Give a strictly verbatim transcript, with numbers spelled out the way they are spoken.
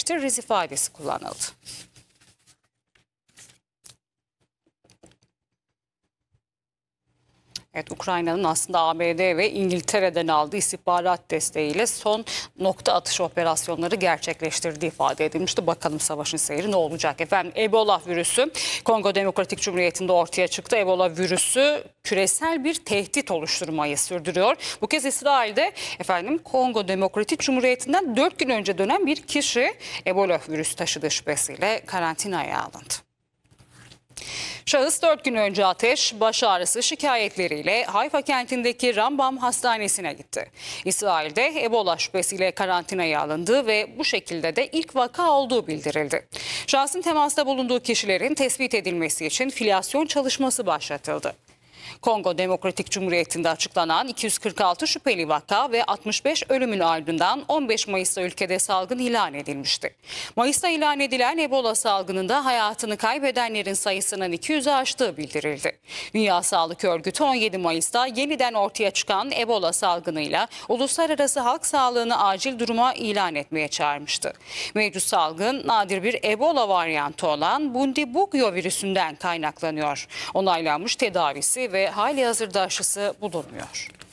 gerçekleştiririz ifadesi kullanıldı. Evet, Ukrayna'nın aslında A B D ve İngiltere'den aldığı istihbarat desteğiyle son nokta atış operasyonları gerçekleştirdiği ifade edilmişti. Bakalım savaşın seyri ne olacak? Efendim, Ebola virüsü Kongo Demokratik Cumhuriyeti'nde ortaya çıktı. Ebola virüsü küresel bir tehdit oluşturmayı sürdürüyor. Bu kez İsrail'de efendim Kongo Demokratik Cumhuriyeti'nden dört gün önce dönen bir kişi Ebola virüsü taşıdığı şüphesiyle karantinaya alındı. Şahıs dört gün önce ateş, baş ağrısı şikayetleriyle Hayfa kentindeki Rambam Hastanesi'ne gitti. İsrail'de Ebola şüphesiyle karantinaya alındı ve bu şekilde de ilk vaka olduğu bildirildi. Şahsın temasta bulunduğu kişilerin tespit edilmesi için filyasyon çalışması başlatıldı. Kongo Demokratik Cumhuriyeti'nde açıklanan iki yüz kırk altı şüpheli vaka ve altmış beş ölümün ardından on beş Mayıs'ta ülkede salgın ilan edilmişti. Mayıs'ta ilan edilen Ebola salgınında hayatını kaybedenlerin sayısının iki yüzü aştığı bildirildi. Dünya Sağlık Örgütü on yedi Mayıs'ta yeniden ortaya çıkan Ebola salgınıyla uluslararası halk sağlığını acil duruma ilan etmeye çağırmıştı. Mevcut salgın nadir bir Ebola varyantı olan Bundibugyo virüsünden kaynaklanıyor. Onaylanmış tedavisi ve hali hazırda aşısı bulunmuyor.